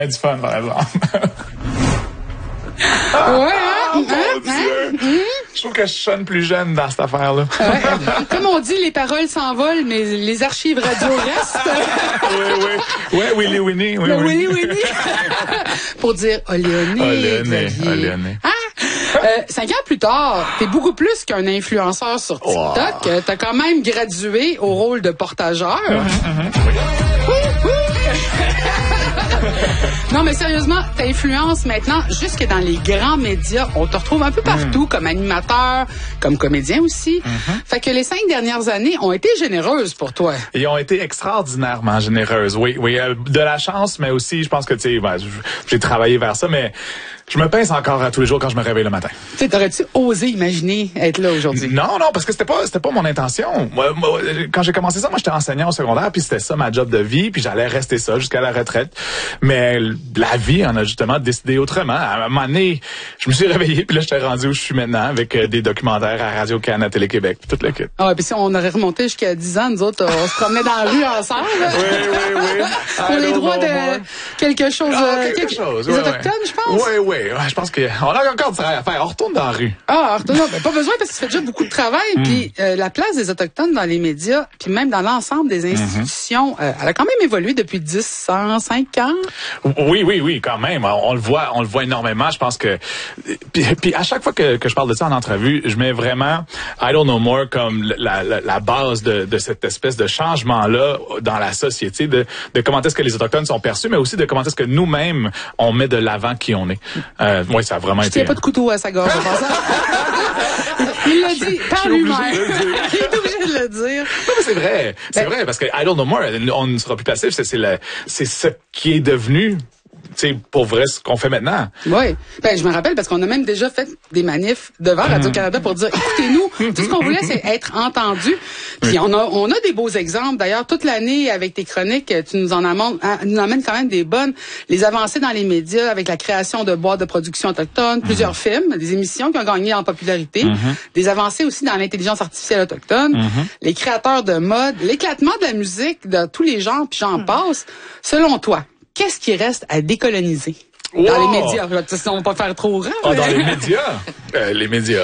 C'est du fun, par exemple. Je trouve que je sonne plus jeune dans cette affaire-là. Comme on dit, les paroles s'envolent, mais les archives radio restent. Oui, Willy Winnie. Willy Winnie. Pour dire Oléoné. 5 ans plus tard, t'es beaucoup plus qu'un influenceur sur TikTok. Wow. T'as quand même gradué au rôle de portageur. Non, mais sérieusement, t'influences maintenant jusque dans les grands médias. On te retrouve un peu partout comme animateur, comme comédien aussi. Fait que les 5 dernières années ont été généreuses pour toi. Ils ont été extraordinairement généreuses. Oui. De la chance, mais aussi, je pense que, tu sais, j'ai travaillé vers ça, mais je me pince encore tous les jours quand je me réveille le matin. Tu sais, t'aurais-tu osé imaginer être là aujourd'hui? Non, parce que c'était pas mon intention. Moi, quand j'ai commencé ça, moi, j'étais enseignant au secondaire, puis c'était ça ma job de vie, puis j'allais rester ça jusqu'à la retraite. Mais la vie en a justement décidé autrement. À un moment donné, je me suis réveillé, puis là, j'étais rendu où je suis maintenant, avec des documentaires à Radio-Canada, Télé-Québec, puis toute l'équipe. Ah ouais, puis si on aurait remonté jusqu'à 10 ans, nous autres, on se promenait dans la rue ensemble. Oui. Pour les droits de quelque chose. Les Autochtones, je pense. Oui. Je pense qu'on a encore du travail à faire. On retourne dans la rue. Pas besoin parce que ça fait déjà beaucoup de travail. Puis la place des Autochtones dans les médias, puis même dans l'ensemble des institutions, elle a quand même évolué depuis 5 ans. Oui, quand même. On le voit énormément. Je pense que puis à chaque fois que je parle de ça en entrevue, je mets vraiment I Don't Know More comme la base de cette espèce de changement-là dans la société, de comment est-ce que les Autochtones sont perçus, mais aussi de comment est-ce que nous-mêmes on met de l'avant qui on est. Oui, ça a vraiment été. Il n'y a pas de couteau à sa gorge, je pense. Il l'a dit par lui-même. Il est obligé de le dire. Non, mais c'est vrai. C'est vrai, parce que I Don't Know More, on ne sera plus passif. C'est ce qui est devenu, tu sais, pour vrai, ce qu'on fait maintenant. Oui. Je me rappelle parce qu'on a même déjà fait des manifs devant Radio-Canada pour dire, écoutez-nous, tout ce qu'on voulait, c'est être entendu. Puis on a des beaux exemples. D'ailleurs, toute l'année, avec tes chroniques, tu nous amènes quand même des bonnes. Les avancées dans les médias avec la création de boîtes de production autochtones, plusieurs films, des émissions qui ont gagné en popularité, des avancées aussi dans l'intelligence artificielle autochtone, les créateurs de mode, l'éclatement de la musique de tous les genres, puis j'en passe. Selon toi, qu'est-ce qui reste à décoloniser? Dans les médias. On va pas faire trop grand. Dans les médias? Les médias.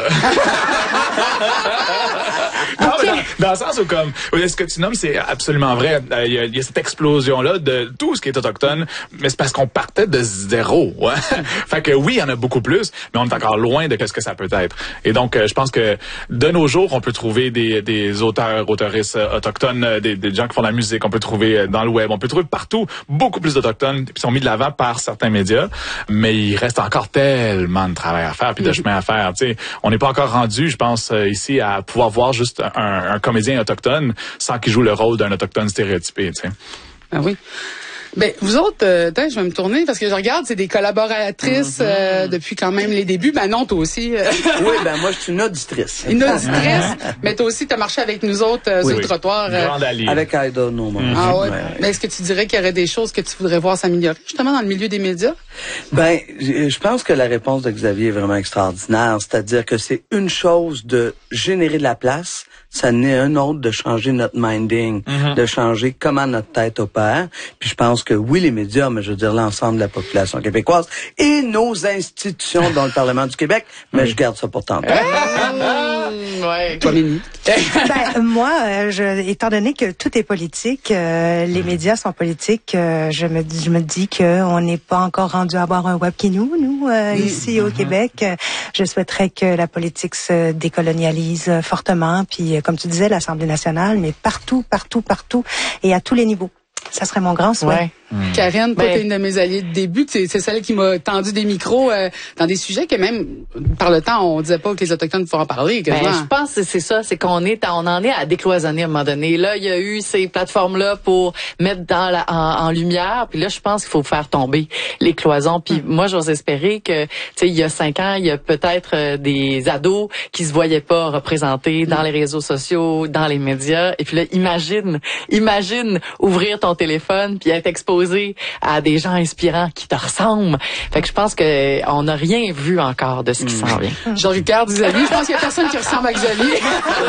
Non, mais dans le sens où, comme, ce que tu nommes, c'est absolument vrai. Il y a cette explosion-là de tout ce qui est autochtone, mais c'est parce qu'on partait de zéro. Ouais. Fait que oui, il y en a beaucoup plus, mais on est encore loin de ce que ça peut être. Et donc, je pense que de nos jours, on peut trouver des auteurs, auteurices autochtones, des gens qui font de la musique, on peut trouver dans le web, on peut trouver partout beaucoup plus d'autochtones qui sont mis de l'avant par certains médias, mais il reste encore tellement de travail à faire puis de chemin à faire. Tu sais, on n'est pas encore rendu, je pense, ici à pouvoir voir juste un comédien autochtone sans qu'il joue le rôle d'un autochtone stéréotypé, tu sais. Ah oui. Ben, vous autres, je vais me tourner parce que je regarde, c'est des collaboratrices depuis quand même les débuts. Ben non, toi aussi. Oui, moi, je suis une auditrice. Une auditrice, mais toi aussi, tu as marché avec nous autres sur le trottoir. Avec I Don't Know More. Ah ouais. Mais est-ce que tu dirais qu'il y aurait des choses que tu voudrais voir s'améliorer, justement, dans le milieu des médias? Ben, je pense que la réponse de Xavier est vraiment extraordinaire. C'est-à-dire que c'est une chose de générer de la place, ça n'est un autre de changer notre minding, de changer comment notre tête opère. Puis je pense que oui, les médias, mais je veux dire l'ensemble de la population québécoise et nos institutions dans le Parlement du Québec, mais je garde ça pour tantôt. Ouais. Toi, Mimi? Moi, étant donné que tout est politique, les médias sont politiques, je me dis que on n'est pas encore rendu à avoir un webkinou, nous, ici au Québec. Je souhaiterais que la politique se décolonialise fortement, puis comme tu disais, l'Assemblée nationale, mais partout, et à tous les niveaux. Ça serait mon grand souhait. Ouais. Karine, toi, t'es une de mes alliées de début. C'est celle qui m'a tendu des micros dans des sujets que même par le temps, on disait pas que les Autochtones pouvaient en parler. Je pense que c'est ça, c'est qu'on en est à décloisonner à un moment donné. Là, il y a eu ces plateformes-là pour mettre en lumière. Puis là, je pense qu'il faut faire tomber les cloisons. Puis moi, j'ose espérer que, tu sais, il y a 5 ans, il y a peut-être des ados qui se voyaient pas représentés dans les réseaux sociaux, dans les médias. Et puis là, imagine ouvrir ton téléphone puis être exposé exposé à des gens inspirants qui te ressemblent. Fait que je pense que on n'a rien vu encore de ce qui s'en vient. Je regarde Xavier. Je pense qu'il y a personne qui ressemble à Xavier.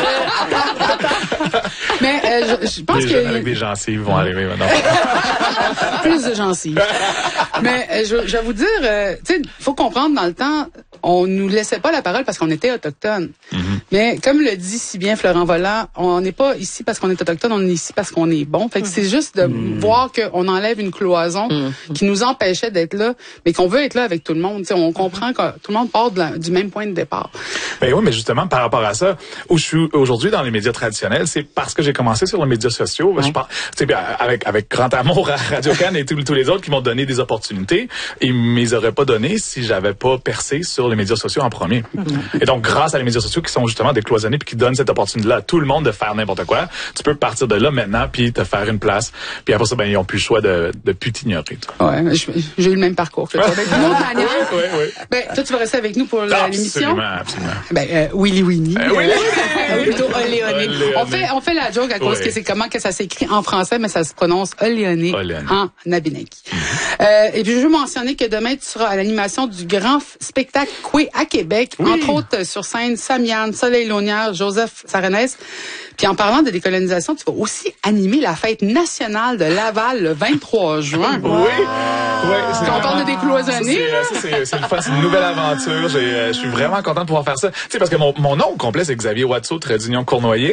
Mais je pense Les que... jeunes avec des gencives vont arriver maintenant. Plus de gencives. Mais je vais vous dire, tu sais, faut comprendre, dans le temps, on nous laissait pas la parole parce qu'on était autochtones. Mais comme le dit si bien Florent Volant, on n'est pas ici parce qu'on est autochtone, on est ici parce qu'on est bon. Fait que c'est juste de voir qu'on enlève une cloison qui nous empêchait d'être là, mais qu'on veut être là avec tout le monde. T'sais, on comprend que tout le monde part du même point de départ. Ben oui, mais justement, par rapport à ça, où je suis aujourd'hui dans les médias traditionnels, c'est parce que j'ai commencé sur les médias sociaux. Je pense, avec grand amour à Radio-Can et tous les autres qui m'ont donné des opportunités, ils ne les auraient pas données si j'avais pas percé sur les médias sociaux en premier. Et donc, grâce à les médias sociaux qui sont justement décloisonnés puis qui donnent cette opportunité-là à tout le monde de faire n'importe quoi, tu peux partir de là maintenant puis te faire une place. Puis après ça, ben ils ont plus le choix de plus t'ignorer. Ouais, j'ai eu le même parcours que toi. Avec une autre manière. Oui. Ben, toi, tu vas rester avec nous pour l'émission. Absolument. Ben, Willy Winnie. Willy Plutôt Oléoné. On fait la joke à cause que c'est comment que ça s'écrit en français, mais ça se prononce Oléoné en Abénaki. Et puis, je veux mentionner que demain, tu seras à l'animation du grand spectacle Coué à Québec, entre autres sur scène Samiane, Soleil Launière, Joseph Sarenès. Puis en parlant de décolonisation, tu vas aussi animer la fête nationale de Laval le 23 juin. Oui. On parle de décloisonner. C'est une fois, c'est une nouvelle aventure. Je suis vraiment content de pouvoir faire ça. Tu sais, parce que mon nom complet, c'est Xavier Watteau, trait d'union Cournoyer.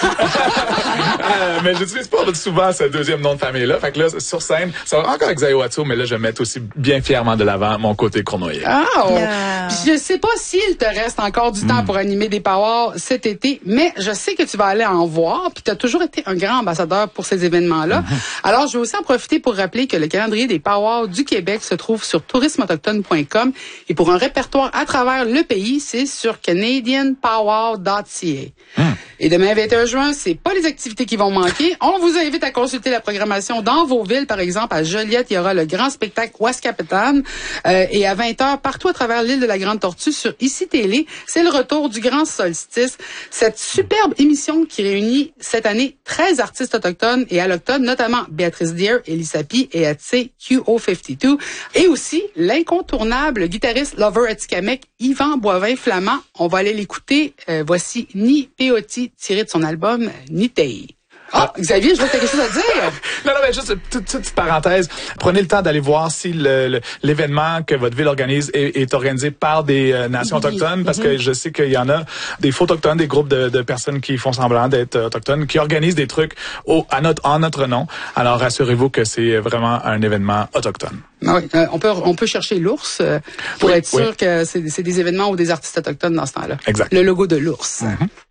Mais j'utilise pas souvent ce deuxième nom de famille-là. Fait que là, sur scène, ça va encore Xavier Watteau, mais là, je vais mettre aussi bien fièrement de l'avant mon côté Cournoyer. Je sais pas s'il te reste encore du temps pour animer des powwows cet été, mais je sais que tu vas aller en voir, puis tu as toujours été un grand ambassadeur pour ces événements-là. Alors, je vais aussi en profiter pour rappeler que le calendrier des powwows du Québec se trouve sur tourismeautochtone.com et pour un répertoire à travers le pays, c'est sur canadianpowwow.ca. Et demain, 21 juin, c'est pas les activités qui vont manquer. On vous invite à consulter la programmation dans vos villes. Par exemple, à Joliette, il y aura le grand spectacle Ouaskapetan. Et à 20h, partout à travers l'île de la Grande Tortue, sur ICI Télé, c'est le retour du grand solstice. Cette superbe émission qui réunit cette année 13 artistes autochtones et allochtones, notamment Béatrice Deer, Elisa Pi et Atsé QO52. Et aussi l'incontournable guitariste lover Atikamekw, Yvan Boivin-Flamand. On va aller l'écouter. Voici Ni Peoti, tiré de son album Nitei. Xavier, je vois que tu as quelque chose à dire. Non, mais juste toute petite parenthèse. Prenez le temps d'aller voir si l'événement que votre ville organise est organisé par des nations autochtones, parce que je sais qu'il y en a des faux autochtones, des groupes de personnes qui font semblant d'être autochtones, qui organisent des trucs en notre nom. Alors, rassurez-vous que c'est vraiment un événement autochtone. Oui, on peut chercher l'ours pour être sûr que c'est des événements ou des artistes autochtones dans ce temps-là. Exact. Le logo de l'ours.